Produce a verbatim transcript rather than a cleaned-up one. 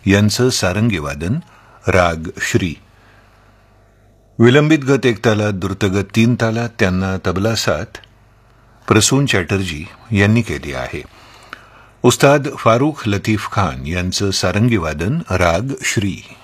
यांचं सारंगी वादन राग श्री. विलंबित गत एक तालात, द्रुतगत तीन तालात त्यांना तबला साथ प्रसून चॅटर्जी यांनी केली आहे. उस्ताद फारुख लतीफ खान यांचं सारंगी वादन राग श्री.